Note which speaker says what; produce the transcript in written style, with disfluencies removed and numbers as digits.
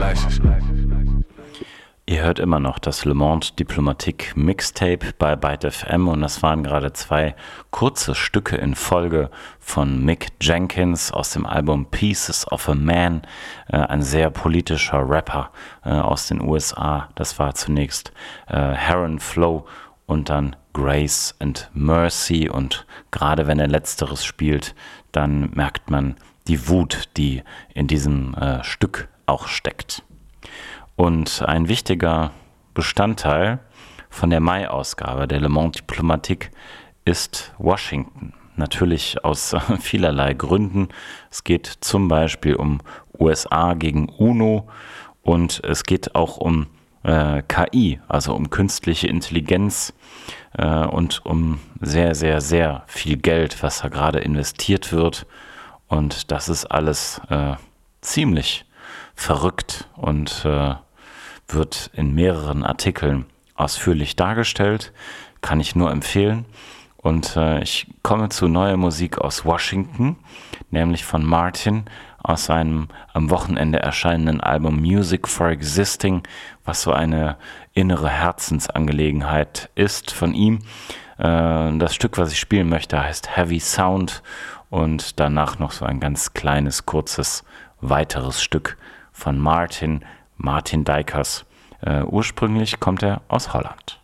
Speaker 1: Ihr hört immer noch das Le Monde Diplomatique Mixtape bei Byte FM und das waren gerade 2 kurze Stücke in Folge von Mick Jenkins aus dem Album Pieces of a Man, ein sehr politischer Rapper aus den USA. Das war zunächst Heron Flow und dann Grace and Mercy, und gerade wenn er Letzteres spielt, dann merkt man die Wut, die in diesem Stück auch steckt. Und ein wichtiger Bestandteil von der Mai-Ausgabe der Le Monde Diplomatique ist Washington. Natürlich aus vielerlei Gründen. Es geht zum Beispiel um USA gegen UNO und es geht auch um KI, also um künstliche Intelligenz und um sehr, sehr, sehr viel Geld, was da gerade investiert wird. Und das ist alles ziemlich verrückt und wird in mehreren Artikeln ausführlich dargestellt. Kann ich nur empfehlen. Und ich komme zu neuer Musik aus Washington, nämlich von Martin aus seinem am Wochenende erscheinenden Album Music for Existing, was so eine innere Herzensangelegenheit ist von ihm. Das Stück, was ich spielen möchte, heißt Heavy Sound und danach noch so ein ganz kleines, kurzes, weiteres Stück von Martin Dijkers. Ursprünglich kommt er aus Holland.